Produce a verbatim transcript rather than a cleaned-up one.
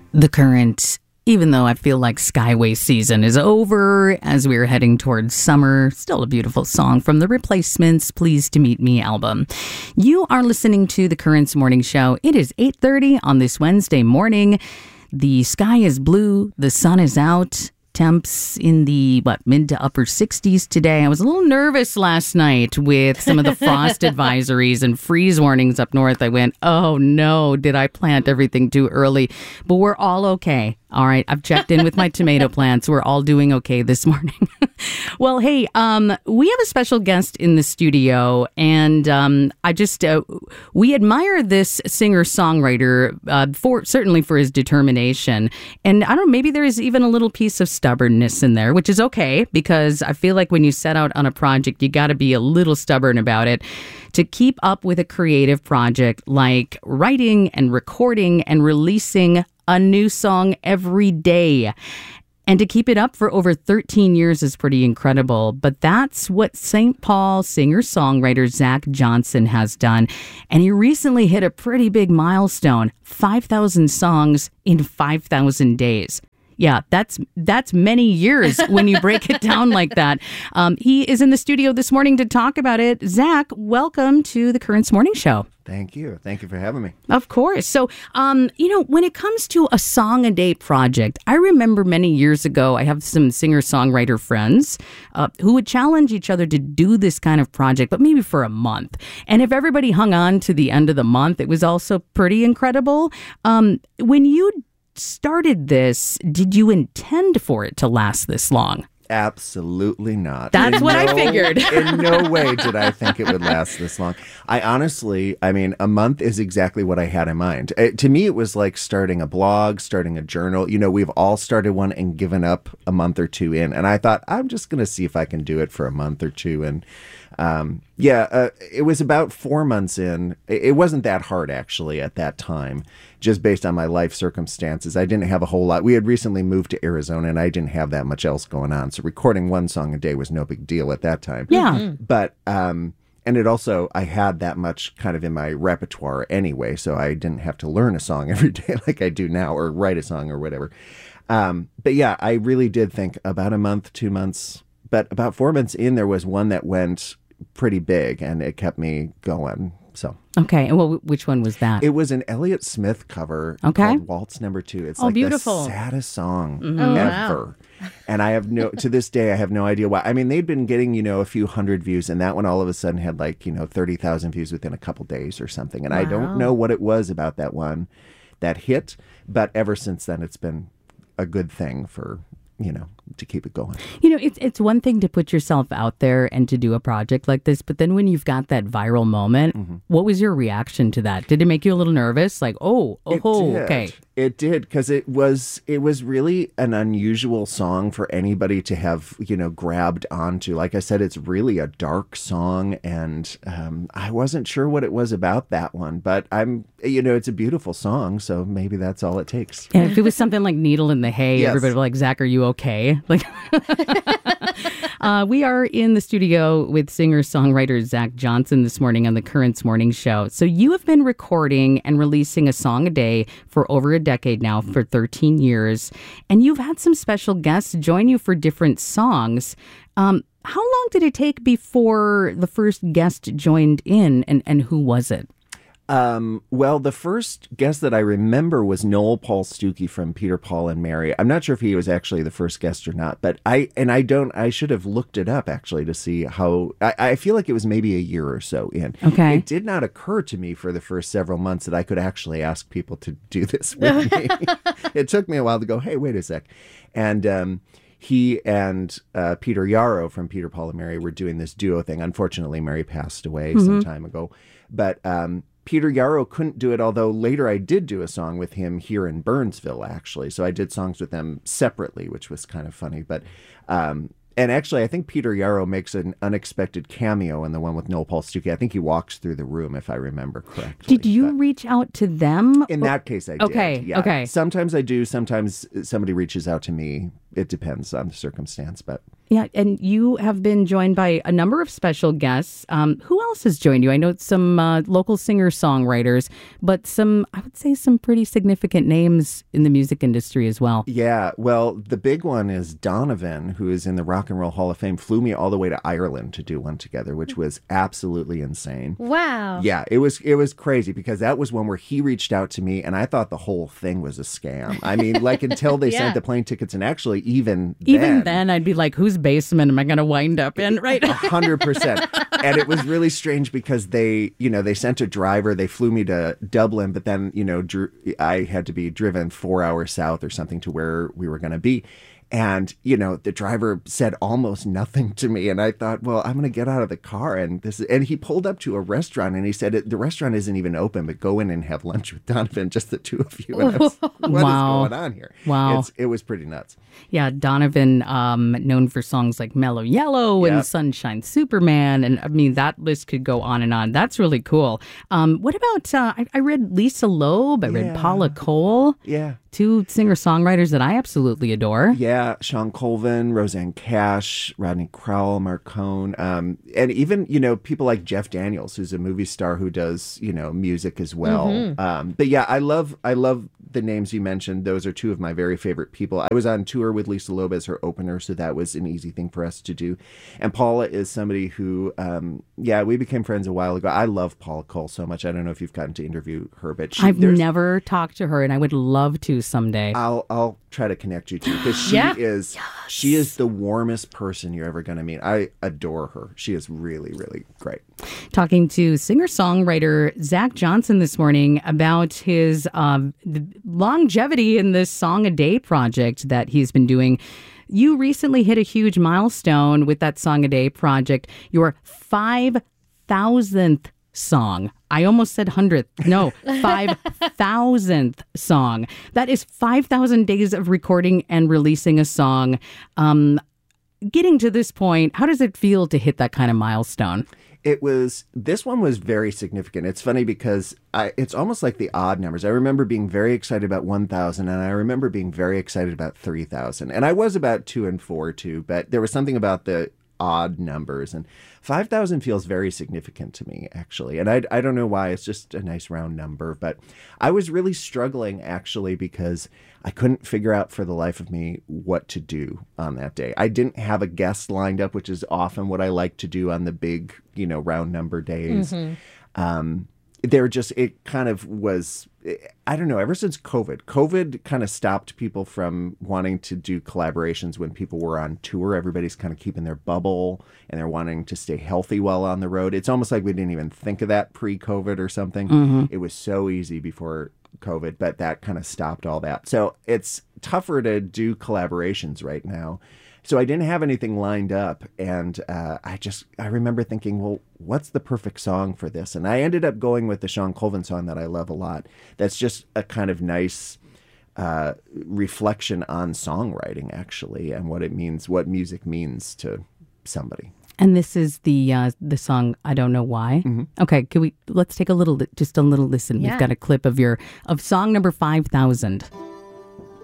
The Current, even though I feel like Skyway season is over as we're heading towards summer, still a beautiful song from the Replacements' Pleased to Meet Me album. You are listening to The Current's Morning Show. It is eight thirty on this Wednesday morning. The sky is blue. The sun is out. Temps in the, what, mid to upper sixties today. I was a little nervous last night with some of the frost advisories and freeze warnings up north. I went, oh no, did I plant everything too early? But we're all okay. All right, I've checked in with my tomato plants. We're all doing okay this morning. Well, hey, um, we have a special guest in the studio, and um, I just, uh, we admire this singer-songwriter uh, for certainly for his determination. And I don't know, maybe there is even a little piece of stubbornness in there, which is okay, because I feel like when you set out on a project, you got to be a little stubborn about it to keep up with a creative project like writing and recording and releasing a new song every day. And to keep it up for over thirteen years is pretty incredible. But that's what Saint Paul singer-songwriter Zach Johnson has done. And he recently hit a pretty big milestone, five thousand songs in five thousand days. Yeah, that's that's many years when you break it down like that. Um, he is in the studio this morning to talk about it. Zach, welcome to the Current's Morning Show. Thank you. Thank you for having me. Of course. So, um, you know, when it comes to a song a day project, I remember many years ago, I have some singer-songwriter friends uh, who would challenge each other to do this kind of project, but maybe for a month. And if everybody hung on to the end of the month, it was also pretty incredible. Um, when you started this, did you intend for it to last this long? Absolutely not. That's in what no, I figured. In no way did I think it would last this long. I honestly, I mean, a month is exactly what I had in mind. It, to me, it was like starting a blog, starting a journal. You know, we've all started one and given up a month or two in. And I thought, I'm just going to see if I can do it for a month or two. And um, yeah, uh, it was about four months in. It, it wasn't that hard, actually, at that time, just based on my life circumstances. I didn't have a whole lot. We had recently moved to Arizona, and I didn't have that much else going on. So recording one song a day was no big deal at that time. Yeah. Mm-hmm. But, um, and it also, I had that much kind of in my repertoire anyway, so I didn't have to learn a song every day like I do now, or write a song or whatever. Um, but yeah, I really did think about a month, two months, but about four months in, there was one that went pretty big, and it kept me going. So okay, and well, which one was that? It was an Elliott Smith cover okay. called Waltz Number Two. It's oh, like beautiful. the saddest song mm-hmm. oh, ever. Wow. And I have no, to this day, I have no idea why. I mean, they'd been getting, you know, a few hundred views, and that one all of a sudden had like, you know, thirty thousand views within a couple days or something. And wow. I don't know what it was about that one that hit, but ever since then, it's been a good thing for, you know, to keep it going. You know, it's it's one thing to put yourself out there and to do a project like this, but then when you've got that viral moment, mm-hmm. what was your reaction to that? Did it make you a little nervous? Like, oh, oh, oh okay. It did, because it was it was really an unusual song for anybody to have, you know, grabbed onto. Like I said, it's really a dark song, and um, I wasn't sure what it was about that one, but I'm, you know, it's a beautiful song, so maybe that's all it takes. And if it was something like Needle in the Hay, yes. everybody would be like, Zach, are you okay? Like, uh, we are in the studio with singer-songwriter Zach Johnson this morning on the Current's Morning Show. So you have been recording and releasing a song a day for over a decade now, for thirteen years, and you've had some special guests join you for different songs. Um, how long did it take before the first guest joined in, and, and who was it? Um, well, the first guest that I remember was Noel Paul Stookey from Peter, Paul and Mary. I'm not sure if he was actually the first guest or not, but I, and I don't, I should have looked it up actually to see how, I, I feel like it was maybe a year or so in. Okay. It did not occur to me for the first several months that I could actually ask people to do this with me. It took me a while to go, hey, wait a sec. And, um, he and uh, Peter Yarrow from Peter, Paul and Mary were doing this duo thing. Unfortunately, Mary passed away mm-hmm. some time ago, but, um, Peter Yarrow couldn't do it, although later I did do a song with him here in Burnsville, actually. So I did songs with them separately, which was kind of funny. But um, and actually, I think Peter Yarrow makes an unexpected cameo in the one with Noel Paul Stookey. I think he walks through the room, if I remember correctly. Did you but reach out to them? in that case, I did. Okay, yeah. okay. Sometimes I do. Sometimes somebody reaches out to me. It depends on the circumstance, but... Yeah, and you have been joined by a number of special guests. Um, who else has joined you? I know some uh, local singer-songwriters, but some, I would say, some pretty significant names in the music industry as well. Yeah, well, the big one is Donovan, who is in the Rock and Roll Hall of Fame, flew me all the way to Ireland to do one together, which was absolutely insane. Wow. Yeah, it was it was crazy because that was one where he reached out to me and I thought the whole thing was a scam. I mean, like until they Yeah. sent the plane tickets, and actually even Even then, then, I'd be like, whose basement am I going to wind up in, right? A hundred percent. And it was really strange because they, you know, they sent a driver, they flew me to Dublin, but then, you know, drew, I had to be driven four hours south or something to where we were going to be. And, you know, the driver said almost nothing to me. And I thought, well, I'm going to get out of the car. And this, and he pulled up to a restaurant and he said, the restaurant isn't even open, but go in and have lunch with Donovan, just the two of you. And I was, what Wow. is going on here? Wow. It's, it was pretty nuts. Yeah, Donovan, um, known for songs like Mellow Yellow and Yep. Sunshine Superman. And I mean, that list could go on and on. That's really cool. Um, what about, uh, I, I read Lisa Loeb, I read Yeah. Paula Cole, Yeah. two singer-songwriters that I absolutely adore. Yeah, Sean Colvin, Roseanne Cash, Rodney Crowell, Mark Cohn, um, and even, you know, people like Jeff Daniels, who's a movie star who does, you know, music as well. Mm-hmm. Um, but yeah, I love I love the names you mentioned. Those are two of my very favorite people. I was on tour with Lisa Loeb as her opener, so that was an easy thing for us to do. And Paula is somebody who, um, yeah, we became friends a while ago. I love Paula Cole so much. I don't know if you've gotten to interview her, but she, I've there's- never talked to her, and I would love to someday. I'll I'll try to connect you to because she Yeah. is she is the warmest person you're ever going to meet. I adore her. She is really really great. Talking to singer-songwriter Zach Johnson this morning about his um, the longevity in this Song a Day project that he's been doing. You recently hit a huge milestone with that Song a Day project, your five thousandth song. I almost said hundredth. No, five thousandth song. That is five thousand days of recording and releasing a song. Um, getting to this point, how does it feel to hit that kind of milestone? It was this one was very significant. It's funny because I it's almost like the odd numbers. I remember being very excited about one thousand and I remember being very excited about three thousand. And I was about two and four too, but there was something about the odd numbers, and five thousand feels very significant to me actually. And I I don't know why, it's just a nice round number, but I was really struggling actually because I couldn't figure out for the life of me what to do on that day. I didn't have a guest lined up, which is often what I like to do on the big, you know, round number days. Mm-hmm. Um, there just, it kind of was, I don't know, ever since COVID, COVID kind of stopped people from wanting to do collaborations when people were on tour. Everybody's kind of keeping their bubble and they're wanting to stay healthy while on the road. It's almost like we didn't even think of that pre-COVID or something. Mm-hmm. It was so easy before COVID, but that kind of stopped all that. So it's tougher to do collaborations right now. So I didn't have anything lined up. And uh, I just, I remember thinking, well, what's the perfect song for this? And I ended up going with the Sean Colvin song that I love a lot. That's just a kind of nice uh, reflection on songwriting, actually, and what it means, what music means to somebody. And this is the uh, the song "I Don't Know Why." Mm-hmm. Okay, can we let's take a little, just a little listen. Yeah. We've got a clip of your of song number five thousand.